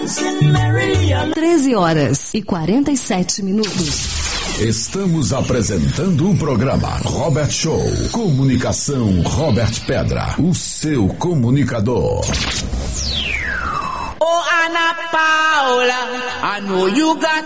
13h47. Estamos apresentando o programa Robert Show. Comunicação Robert Pedra, o seu comunicador. Oh, Ana Paula, I know you got